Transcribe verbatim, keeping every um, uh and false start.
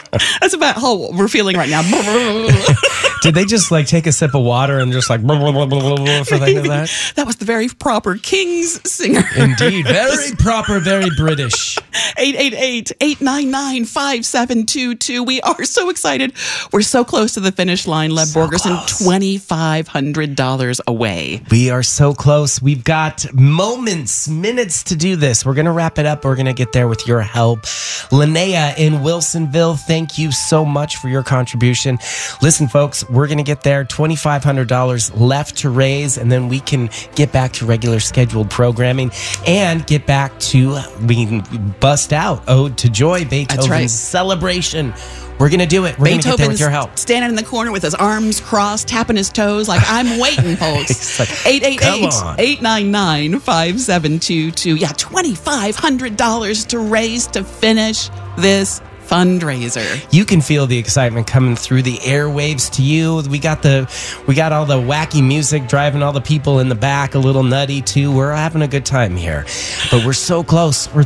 That's about how we're feeling right now. Did they just like take a sip of water and just like for that? That was the very proper King's singer. Indeed. Very proper, very British. eight eight eight, eight nine nine, five seven two two. We are so excited. We're so close to the finish line, Lev So Borgerson, close. two thousand five hundred dollars away. We are so close. We've got moments, minutes to do this. We're going to wrap it up. We're going to get there with your help. Linnea in Wilsonville, thank you so much for your contribution. Listen, folks, we're going to get there. two thousand five hundred dollars left to raise, and then we can get back to regular scheduled programming and get back to, we can bust out Ode to Joy, Beethoven's right. celebration. We're going to do it. We're going to get there with your help. Standing in the corner with his arms crossed, tapping his toes like, I'm waiting, folks. like, eight eight eight, "Come on." eight nine nine, five seven two two. Yeah, two thousand five hundred dollars to raise to finish this fundraiser. You can feel the excitement coming through the airwaves to you. We got the we got all the wacky music driving all the people in the back a little nutty too. We're having a good time here. But we're so close. We're